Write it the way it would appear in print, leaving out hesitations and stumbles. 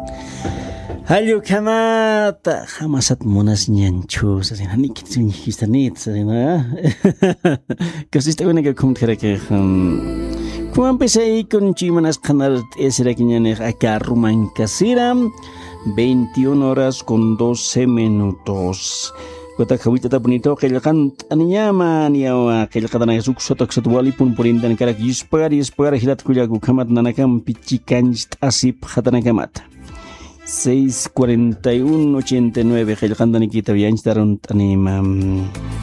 Hallo kamata, hamasat monas ñanchu, sasina nikitsun histanit, sasina. Kasista una que kumtera que como empecé con chimanas canal esera que ñane acá ruman casira 21 horas con 12 minutos. Kota kawita ta bonito que el can aniñama niawa que el kadana yasuk sotok sotwali pun porindan karak yispar hilat kuyagu kamat nanakam pichikanst asip hatana kamat. 641-89 Gelkanda Nikita Vianch Daron Tanimam